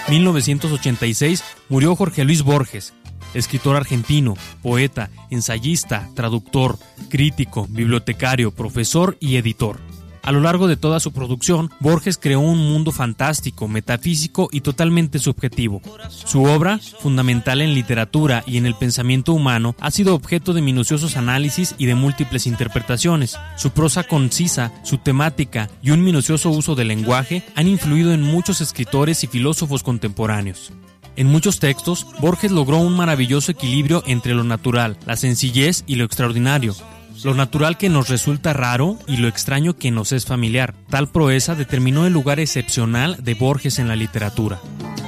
1986, murió Jorge Luis Borges, escritor argentino, poeta, ensayista, traductor, crítico, bibliotecario, profesor y editor. A lo largo de toda su producción, Borges creó un mundo fantástico, metafísico y totalmente subjetivo. Su obra, fundamental en literatura y en el pensamiento humano, ha sido objeto de minuciosos análisis y de múltiples interpretaciones. Su prosa concisa, su temática y un minucioso uso del lenguaje han influido en muchos escritores y filósofos contemporáneos. En muchos textos, Borges logró un maravilloso equilibrio entre lo natural, la sencillez y lo extraordinario. Lo natural que nos resulta raro y lo extraño que nos es familiar. Tal proeza determinó el lugar excepcional de Borges en la literatura.